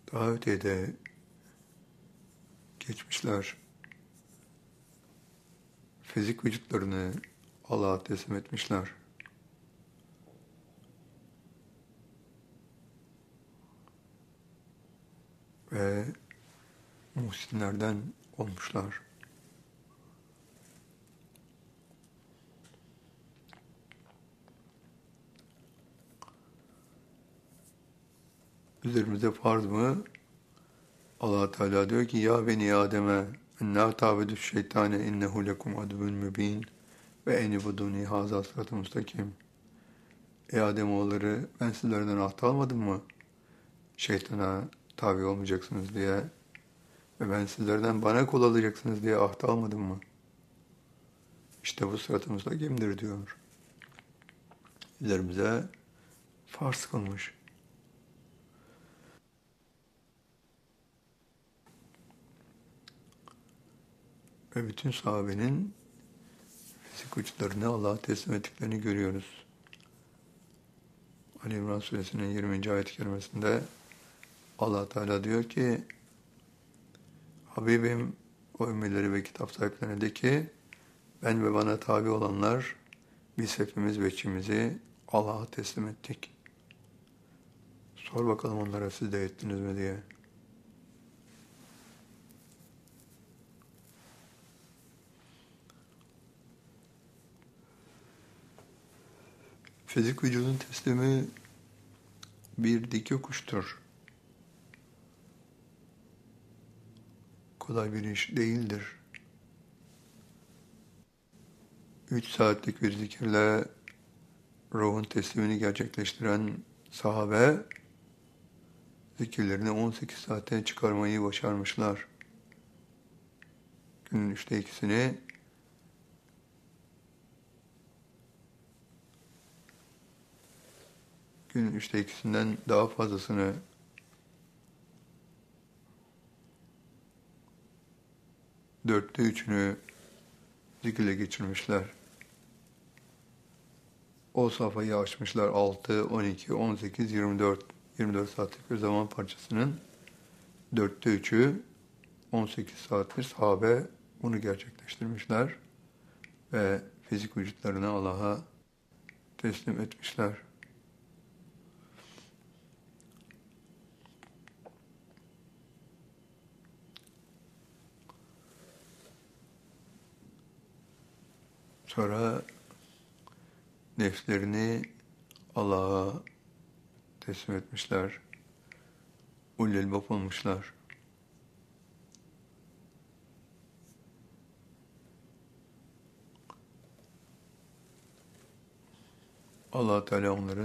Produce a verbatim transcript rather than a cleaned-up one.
Daha ötede geçmişler fizik vücutlarını Allah'a teslim etmişler. Ve muhsinlerden olmuşlar. Üzerimize farz mı? Allah Teala diyor ki ya beni Adem'e enna ta'budu şeytane innehu lekum aduvun mübin ve enibuduni haza sıratı müstakim. Ey Ademoğulları ben sizlerden ahd almadım mı? Şeytana tabi olmayacaksınız diye ve ben sizlerden bana kul alacaksınız diye ahd almadım mı? İşte bu sıratı müstakimdir diyor. Üzerimize farz kılmış. Ve bütün sahabenin fizik uçlarını Allah'a teslim ettiklerini görüyoruz. Ali İmran Suresinin yirminci ayet-i kerimesinde Allah Teala diyor ki Habibim o ümmileri ve kitap sahiplerine de ki ben ve bana tabi olanlar biz hepimiz veçimizi Allah'a teslim ettik. Sor bakalım onlara siz de ettiniz mi diye. Fizik vücudun teslimi bir dik yokuştur. Kolay bir iş değildir. Üç saatlik bir zikirle ruhun teslimini gerçekleştiren sahabe zikirlerini on sekiz saate çıkarmayı başarmışlar. Günün üçte ikisini günün üçte ikisinden daha fazlasını dörtte üçünü zikirle geçirmişler. O safhayı açmışlar altı, on iki, on sekiz, yirmi dört. yirmi dört saatlik bir zaman parçasının dörtte üçü on sekiz saattir sahabe bunu gerçekleştirmişler ve fizik vücutlarını Allah'a teslim etmişler. Sonra nefslerini Allah'a teslim etmişler. Ulul-Bab olmuşlar. Allah Teala onların